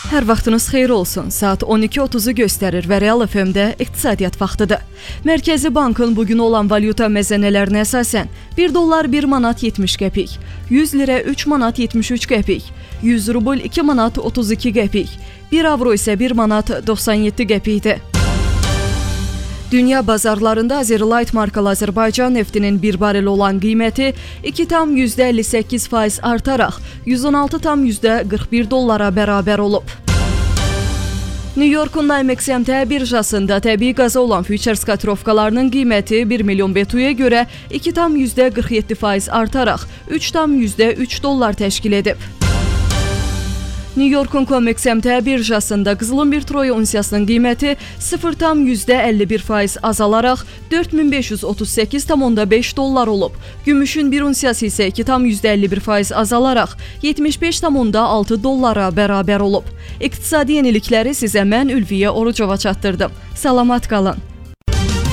Hər vaxtınız xeyir olsun. Saat 12:30-u göstərir və Real FM-də iqtisadiyyat vaxtıdır. Mərkəzi Bankın bugün olan valyuta məzənələrinə əsasən 1 dollar 1 manat 70 qəpik, 100 lirə 3 manat 73 qəpik, 100 rubl 2 manat 32 qəpik, 1 avro isə 1 manat 97 qəpikdir. Dünya bazarlarında Azerlight markalı Azərbaycan neftinin bir barel olan qiyməti 2,58% artaraq 116,41 dollara bərabər olub. New York'un NYMEX birjasında təbii qaza olan fütures kotirovkalarının qiyməti 1 milyon BTU-ya görə 2,47% artaraq 3,3 dollar təşkil edib. New York'un COMEX birjasında qızılın bir troy unsiyasının qiyməti 0,51% azalaraq 4538,5 dollar olub. Gümüşün bir unsiyası isə 2,51% azalaraq 75,6 dollara bərabər olub. İqtisadi yenilikləri sizə mən Ülviyə Orucova çatdırdım. Salamat qalın.